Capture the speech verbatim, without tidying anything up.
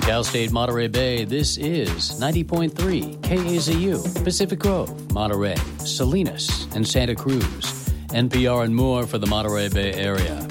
Cal State Monterey Bay, this is ninety point three K A Z U, Pacific Grove, Monterey, Salinas, and Santa Cruz. N P R and more for the Monterey Bay area.